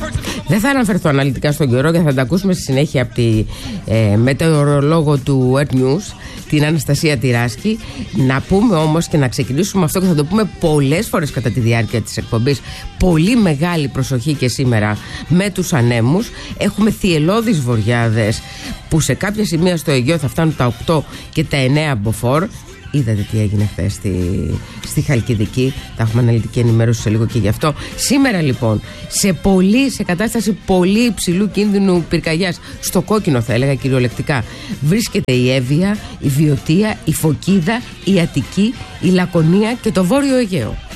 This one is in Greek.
Δεν θα αναφερθώ αναλυτικά στον καιρό και θα τα ακούσουμε στη συνέχεια από τη μετεωρολόγο του Earth News, την Αναστασία Τυράσκη. Να πούμε όμως και να ξεκινήσουμε αυτό, και θα το πούμε πολλές φορές κατά τη διάρκεια της εκπομπής. Πολύ μεγάλη προσοχή και σήμερα με τους ανέμους. Έχουμε θυελλώδεις βοριάδες που σε κάποια σημεία στο Αιγαίο θα φτάνουν τα 8 και τα 9 μποφόρ. Είδατε τι έγινε χθες στη Χαλκιδική. Θα έχουμε αναλυτική ενημέρωση σε λίγο και γι' αυτό. Σήμερα λοιπόν σε κατάσταση πολύ υψηλού κίνδυνου πυρκαγιάς, στο κόκκινο θα έλεγα κυριολεκτικά, βρίσκεται η Εύβοια, η Βιωτία, η Φωκίδα, η Αττική, η Λακωνία και το Βόρειο Αιγαίο.